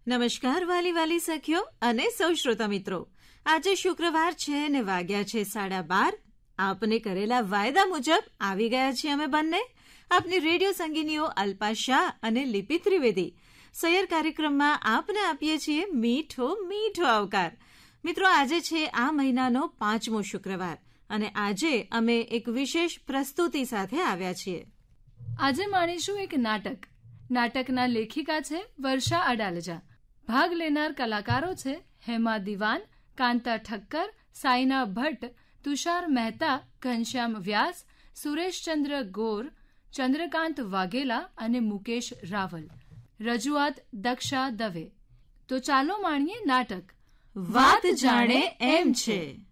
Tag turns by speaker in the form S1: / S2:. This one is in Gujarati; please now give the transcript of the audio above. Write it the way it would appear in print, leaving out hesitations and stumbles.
S1: નમસ્કાર વાલી વાલી સખીઓ અને સૌ શ્રોતા મિત્રો. આજે શુક્રવાર છે ને વાગ્યા છે 12:30. આપને કરેલા વાયદા મુજબ આવી ગયા છીએ અમે બંને, આપની રેડિયો સંગીનીઓ અલ્પા શાહ અને લિપિ ત્રિવેદી. સૈયર કાર્યક્રમમાં આપને આપીએ છીએ મીઠો મીઠો આવકાર. મિત્રો, આજે છે આ મહિનાનો 5મો શુક્રવાર અને આજે અમે એક વિશેષ પ્રસ્તુતિ સાથે આવ્યા છીએ.
S2: આજે માણીશું એક નાટક. નાટકના લેખિકા છે વર્ષા અડાલજા. ભાગ લેનાર કલાકારો છે હેમા દિવાન, કાંતા ઠક્કર, સાઈના ભટ્ટ, તુષાર મહેતા, ઘનશ્યામ વ્યાસ, સુરેશચંદ્ર ગોર, ચંદ્રકાંત વાઘેલા અને મુકેશ રાવલ. રજૂઆત દક્ષા દવે. તો ચાલો માણીએ નાટક
S1: વાત જાણે એમ છે.